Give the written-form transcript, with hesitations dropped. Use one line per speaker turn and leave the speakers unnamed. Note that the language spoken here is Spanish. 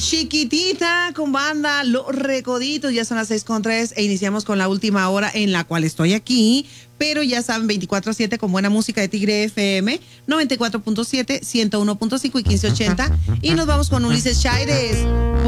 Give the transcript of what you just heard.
Chiquitita con banda Los Recoditos, ya son las 6:03 e iniciamos con la última hora en la cual estoy aquí, pero ya saben, 24/7 con buena música de Tigre FM, 94.7, 101.5 y 1580, y nos vamos con Ulises Chaires.